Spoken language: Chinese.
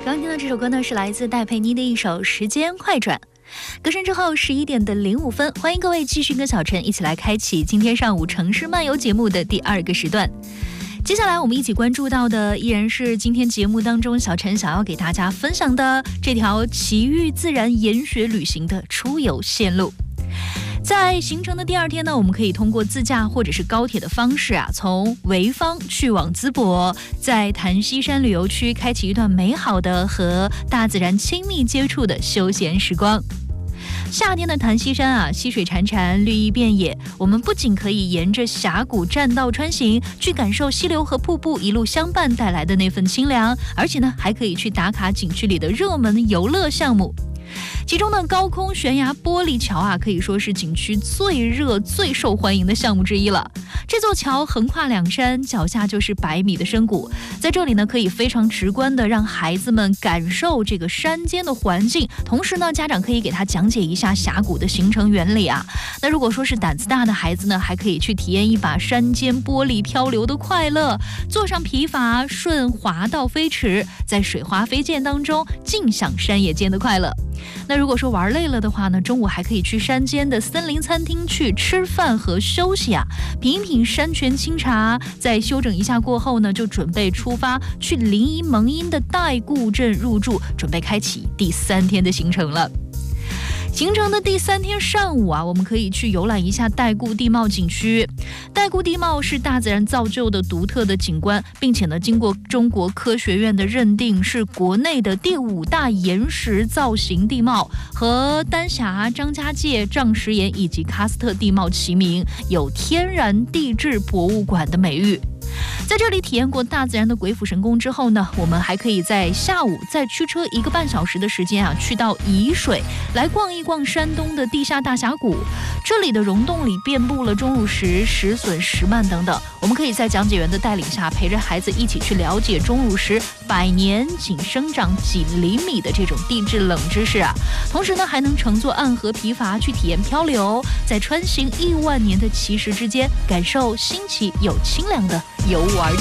刚听到这首歌呢，是来自戴佩妮的一首《时间快转》。歌声之后11点的05分，欢迎各位继续跟小陈一起来开启今天上午城市漫游节目的第2个时段。接下来我们一起关注到的依然是今天节目当中小陈想要给大家分享的这条奇遇自然研学旅行的出游线路。在行程的第2天呢，我们可以通过自驾或者是高铁的方式从潍坊去往淄博，在檀溪山旅游区开启一段美好的和大自然亲密接触的休闲时光。夏天的檀溪山溪水潺潺，绿意遍野，我们不仅可以沿着峡谷栈道穿行，去感受溪流和瀑布一路相伴带来的那份清凉，而且呢，还可以去打卡景区里的热门游乐项目。其中的高空悬崖玻璃桥可以说是景区最热最受欢迎的项目之一了。这座桥横跨2山，脚下就是100米的深谷，在这里呢，可以非常直观的让孩子们感受这个山间的环境，同时呢，家长可以给他讲解一下峡谷的形成原理那如果说是胆子大的孩子呢，还可以去体验一把山间玻璃漂流的快乐，坐上皮筏顺滑道飞驰，在水花飞溅当中尽享山野间的快乐。那如果说玩累了的话呢，中午还可以去山间的森林餐厅去吃饭和休息品一品山泉清茶，在休整一下过后呢，就准备出发去临沂蒙阴的代固镇入住，准备开启第3天的行程了。行程的第3天上午我们可以去游览一下代固地貌景区。代固地貌是大自然造就的独特的景观，并且呢，经过中国科学院的认定，是国内的第5大岩石造型地貌，和丹霞、张家界、丈石岩以及喀斯特地貌齐名，有天然地质博物馆的美誉。在这里体验过大自然的鬼斧神工之后呢，我们还可以在下午再驱车1个半小时的时间去到沂水，来逛一逛山东的地下大峡谷。这里的溶洞里遍布了钟乳石、石笋、石幔等等，我们可以在讲解员的带领下，陪着孩子一起去了解钟乳石100年仅生长几厘米的这种地质冷知识同时呢，还能乘坐暗河皮筏去体验漂流，在穿行1万年的奇石之间，感受新奇又清凉的游玩